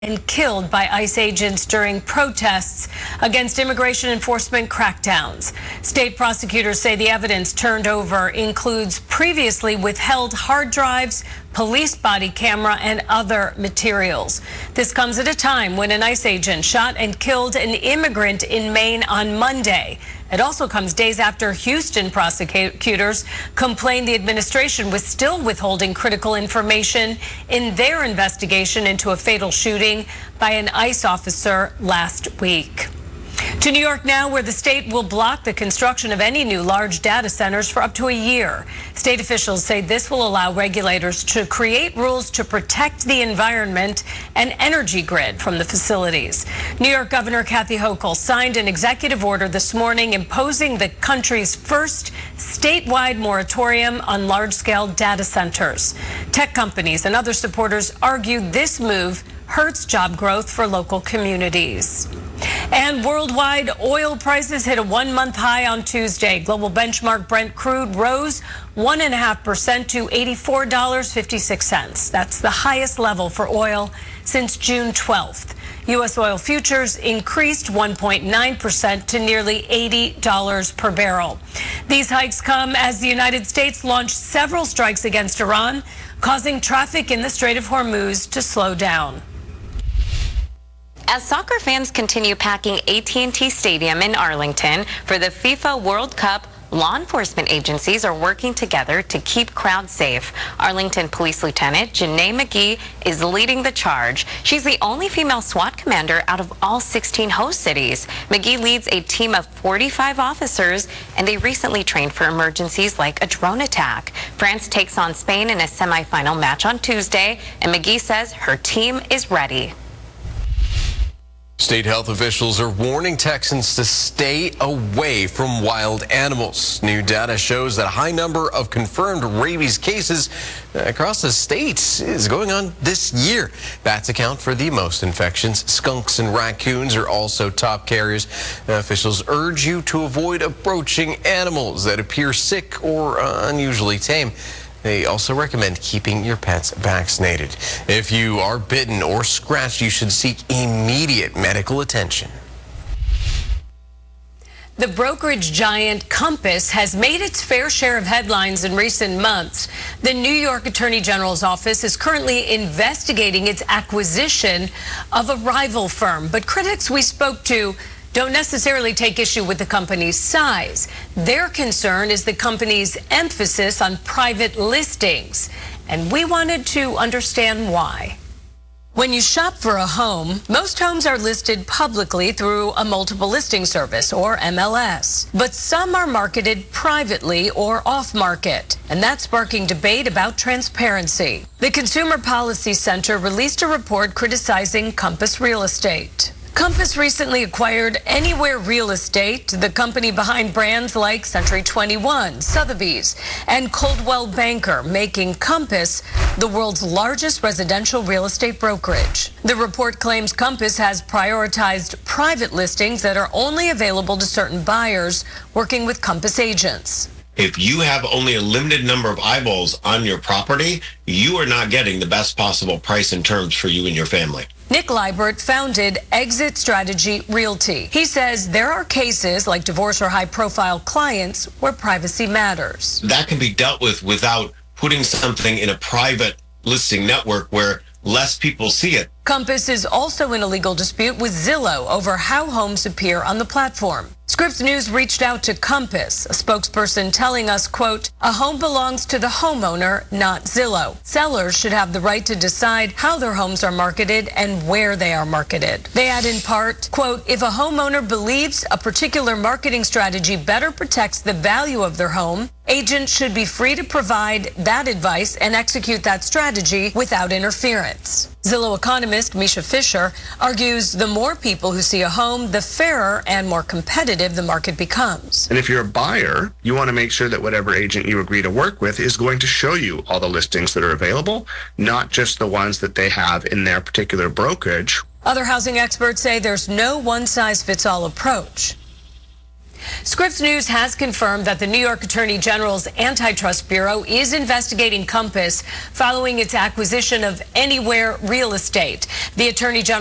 and killed by ICE agents during protests against immigration enforcement crackdowns. State prosecutors say the evidence turned over includes previously withheld hard drives, police body camera, and other materials. This comes at a time when an ICE agent shot and killed an immigrant in Maine on Monday. It also comes days after Houston prosecutors complained the administration was still withholding critical information in their investigation into a fatal shooting by an ICE officer last week. To New York now, where the state will block the construction of any new large data centers for up to a year. State officials say this will allow regulators to create rules to protect the environment and energy grid from the facilities. New York Governor Kathy Hochul signed an executive order this morning imposing the country's first statewide moratorium on large-scale data centers. Tech companies and other supporters argue this move hurts job growth for local communities. And worldwide oil prices hit a one-month high on Tuesday. Global benchmark Brent crude rose 1.5% to $84.56. That's the highest level for oil since June 12th. U.S. oil futures increased 1.9% to nearly $80 per barrel. These hikes come as the United States launched several strikes against Iran, causing traffic in the Strait of Hormuz to slow down. As soccer fans continue packing AT&T Stadium in Arlington for the FIFA World Cup, law enforcement agencies are working together to keep crowds safe. Arlington Police Lieutenant Janae McGee is leading the charge. She's the only female SWAT commander out of all 16 host cities. McGee leads a team of 45 officers, and they recently trained for emergencies like a drone attack. France takes on Spain in a semifinal match on Tuesday, and McGee says her team is ready. State health officials are warning Texans to stay away from wild animals. New data shows that a high number of confirmed rabies cases across the state is going on this year. Bats account for the most infections. Skunks and raccoons are also top carriers. Officials urge you to avoid approaching animals that appear sick or unusually tame. They also recommend keeping your pets vaccinated. If you are bitten or scratched, you should seek immediate medical attention. The brokerage giant Compass has made its fair share of headlines in recent months. The New York Attorney General's office is currently investigating its acquisition of a rival firm. But critics we spoke to don't necessarily take issue with the company's size. Their concern is the company's emphasis on private listings, and we wanted to understand why. When you shop for a home, most homes are listed publicly through a multiple listing service, or MLS. But some are marketed privately or off-market, and that's sparking debate about transparency. The Consumer Policy Center released a report criticizing Compass Real Estate. Compass recently acquired Anywhere Real Estate, the company behind brands like Century 21, Sotheby's, and Coldwell Banker, making Compass the world's largest residential real estate brokerage. The report claims Compass has prioritized private listings that are only available to certain buyers working with Compass agents. If you have only a limited number of eyeballs on your property, you are not getting the best possible price and terms for you and your family. Nick Liebert founded Exit Strategy Realty. He says there are cases like divorce or high-profile clients where privacy matters. That can be dealt with without putting something in a private listing network where less people see it. Compass is also in a legal dispute with Zillow over how homes appear on the platform. Scripps News reached out to Compass, a spokesperson telling us, quote, "A home belongs to the homeowner, not Zillow. Sellers should have the right to decide how their homes are marketed and where they are marketed." They add in part, quote, "If a homeowner believes a particular marketing strategy better protects the value of their home, agents should be free to provide that advice and execute that strategy without interference." Zillow economist Misha Fisher argues the more people who see a home, the fairer and more competitive the market becomes. And if you're a buyer, you want to make sure that whatever agent you agree to work with is going to show you all the listings that are available, not just the ones that they have in their particular brokerage. Other housing experts say there's no one-size-fits-all approach. Scripps News has confirmed that the New York Attorney General's Antitrust Bureau is investigating Compass following its acquisition of Anywhere Real Estate. The Attorney General